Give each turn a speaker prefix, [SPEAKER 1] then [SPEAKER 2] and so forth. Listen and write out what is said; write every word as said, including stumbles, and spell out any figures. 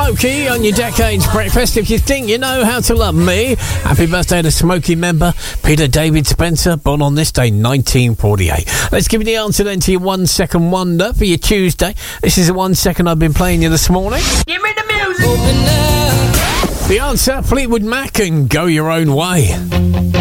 [SPEAKER 1] Smokey on your Decades Breakfast. If you think you know how to love me, happy birthday to Smokey member Peter David Spencer, born on this day, nineteen forty-eight. Let's give you the answer then to your one second wonder for your Tuesday. This is the one second I've been playing you this morning.
[SPEAKER 2] Give me the music.
[SPEAKER 1] The answer, Fleetwood Mac and Go Your Own Way.